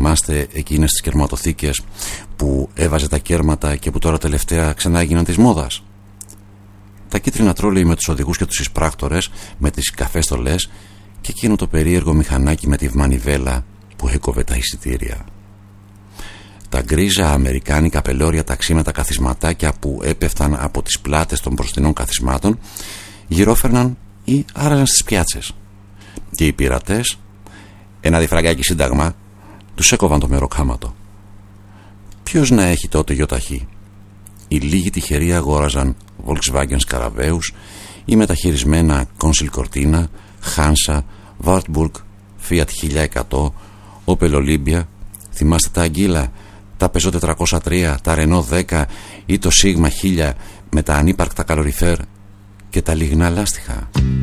θυμάστε εκείνες τις κερματοθήκες που έβαζε τα κέρματα και που τώρα τελευταία ξανά έγιναν της μόδας? Τα κίτρινα τρόλεϊ με τους οδηγούς και τους εισπράκτορες με τις καφέστολες και εκείνο το περίεργο μηχανάκι με τη μανιβέλα που έκοβε τα εισιτήρια. Τα γκρίζα αμερικάνικα πελώρια ταξί με τα καθισματάκια που έπεφταν από τις πλάτες των μπροστινών καθισμάτων γυρόφερναν ή άραζαν στις πιάτσες. Και οι πειρατές, ένα διφραγκάκι σύνταγμα, τους έκοβαν το μεροκάματο. Ποιος να έχει τότε γιοταχή? Οι λίγοι τυχεροί αγόραζαν Volkswagen Σκαραβαίους ή μεταχειρισμένα Consul Cortina, Hansa, Wartburg, Fiat 1100, Opel Olympia. Θυμάστε τα Αγγίλα, τα Peugeot 403, τα Renault 10 ή το Sigma 1000 με τα ανύπαρκτα καλοριφέρ και τα λιγνά λάστιχα?